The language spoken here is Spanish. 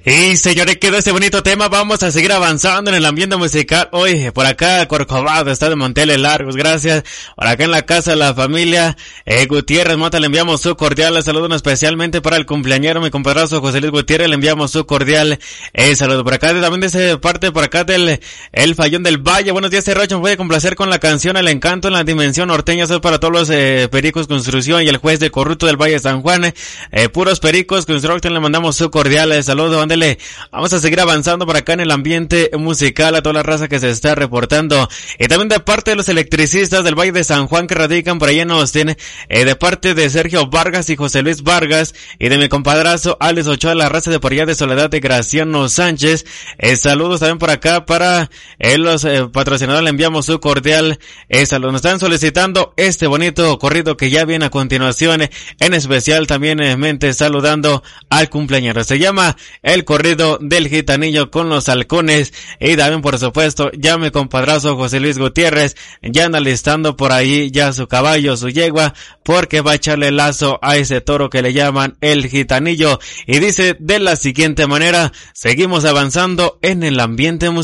Y señores, quedó este bonito tema. Vamos a seguir avanzando en el ambiente musical. Hoy, por acá, Corcovado, está de Monteles Largos, gracias. Por acá en la casa de la familia, Gutiérrez Mota, le enviamos su cordial saludo, especialmente para el cumpleañero, mi compadrazo José Luis Gutiérrez, le enviamos su cordial saludo. Por acá, también de esa parte, por acá el Fallón del Valle. Buenos días, Rocha, me puede complacer con la canción El Encanto en la Dimensión Norteña. Eso es para todos los Pericos Construcción y el juez de Corrupto del Valle de San Juan. Puros Pericos Construction, le mandamos su cordial saludo. Vamos a seguir avanzando por acá en el ambiente musical, a toda la raza que se está reportando. Y también de parte de los electricistas del Valle de San Juan que radican por allá en Austin, de parte de Sergio Vargas y José Luis Vargas, y de mi compadrazo Alex Ochoa, la raza de por allá de Soledad de Graciano Sánchez. Saludos también por acá para los patrocinadores, le enviamos su cordial saludo. Nos están solicitando este bonito corrido que ya viene a continuación, en especial también saludando al cumpleañero. Se llama El Corrido del Gitanillo con los Halcones, y también por supuesto ya mi compadrazo José Luis Gutiérrez ya anda listando por ahí ya su caballo, su yegua, porque va a echarle lazo a ese toro que le llaman el Gitanillo. Y dice de la siguiente manera: seguimos avanzando en el ambiente musical.